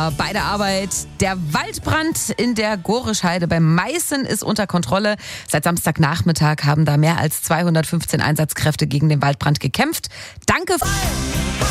war bei der Arbeit. Der Waldbrand in der Gorescheide bei Meißen ist unter Kontrolle. Seit Samstagnachmittag haben da mehr als 215 Einsatzkräfte gegen den Waldbrand gekämpft. Danke.